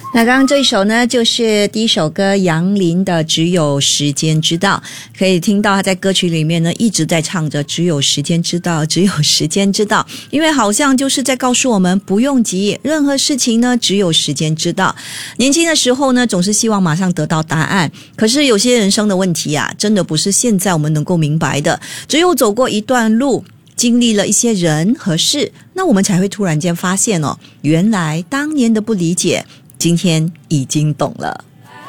那刚刚这一首呢，就是第一首歌杨林的《只有时间知道》，可以听到他在歌曲里面呢一直在唱着只有时间知道，只有时间知道，因为好像就是在告诉我们不用急，任何事情呢只有时间知道。年轻的时候呢总是希望马上得到答案，可是有些人生的问题啊，真的不是现在我们能够明白的，只有走过一段路，经历了一些人和事，那我们才会突然间发现哦，原来当年的不理解今天已经懂了。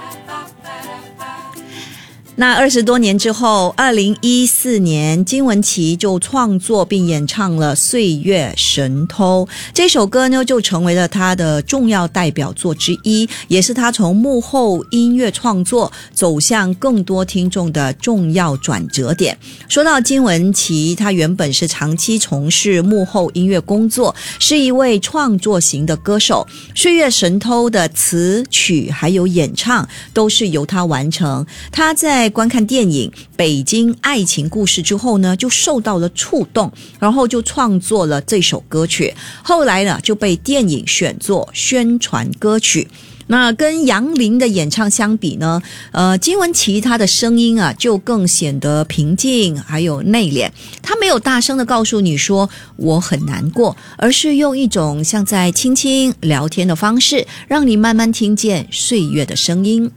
那20多年之后，2014年金玟岐就创作并演唱了《岁月神偷》，这首歌呢就成为了他的重要代表作之一，也是他从幕后音乐创作走向更多听众的重要转折点。说到金玟岐，他原本是长期从事幕后音乐工作，是一位创作型的歌手，《岁月神偷》的词曲还有演唱都是由他完成。他在观看电影《北京爱情故事》之后呢，就受到了触动，然后就创作了这首歌曲，后来呢就被电影选作宣传歌曲。那跟杨林的演唱相比呢，金玟岐他的声音啊就更显得平静还有内敛，他没有大声的告诉你说我很难过，而是用一种像在轻轻聊天的方式，让你慢慢听见岁月的声音。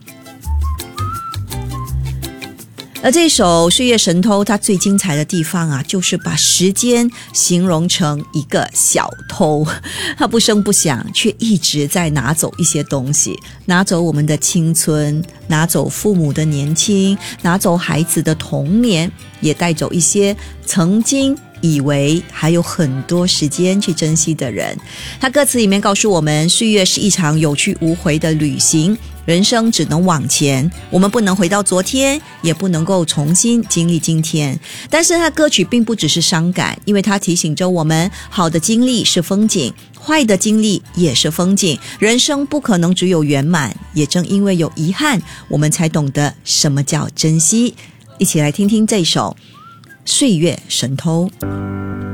而这首《岁月神偷》它最精彩的地方啊，就是把时间形容成一个小偷，他不声不响，却一直在拿走一些东西，拿走我们的青春，拿走父母的年轻，拿走孩子的童年，也带走一些曾经以为还有很多时间去珍惜的人。他歌词里面告诉我们，岁月是一场有去无回的旅行，人生只能往前，我们不能回到昨天，也不能够重新经历今天。但是他歌曲并不只是伤感，因为他提醒着我们，好的经历是风景，坏的经历也是风景，人生不可能只有圆满，也正因为有遗憾，我们才懂得什么叫珍惜。一起来听听这首《岁月神偷》。